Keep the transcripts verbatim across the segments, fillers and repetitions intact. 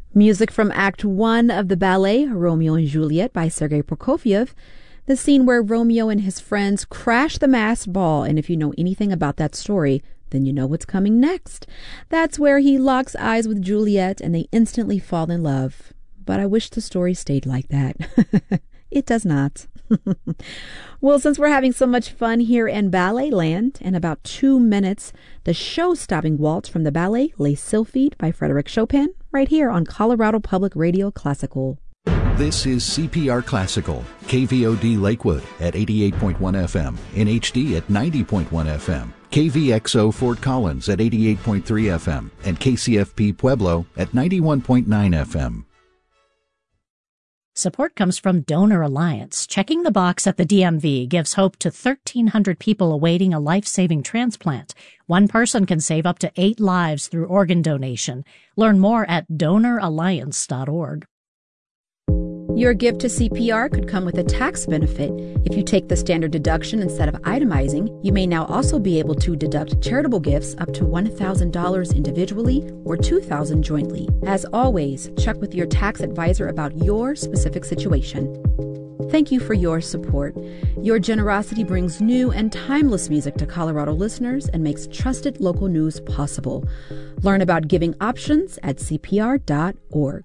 Music from Act One of the ballet Romeo and Juliet by Sergei Prokofiev, the scene where Romeo and his friends crash the masked ball, and if you know anything about that story, then you know what's coming next. That's where he locks eyes with Juliet and they instantly fall in love. But I wish the story stayed like that. It does not. Well, since we're having so much fun here in Ballet Land, in about two minutes, the show-stopping waltz from the ballet Les Sylphides by Frédéric Chopin, right here on Colorado Public Radio Classical. This is C P R Classical, K V O D Lakewood at eighty-eight point one F M, in H D at ninety point one F M, K V X O Fort Collins at eighty-eight point three F M, and K C F P Pueblo at ninety-one point nine F M. Support comes from Donor Alliance. Checking the box at the D M V gives hope to thirteen hundred people awaiting a life-saving transplant. One person can save up to eight lives through organ donation. Learn more at donor alliance dot org. Your gift to C P R could come with a tax benefit. If you take the standard deduction instead of itemizing, you may now also be able to deduct charitable gifts up to one thousand dollars individually or two thousand dollars jointly. As always, check with your tax advisor about your specific situation. Thank you for your support. Your generosity brings new and timeless music to Colorado listeners and makes trusted local news possible. Learn about giving options at C P R dot org.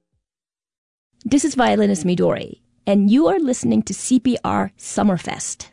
This is violinist Midori, and you are listening to C P R Summerfest.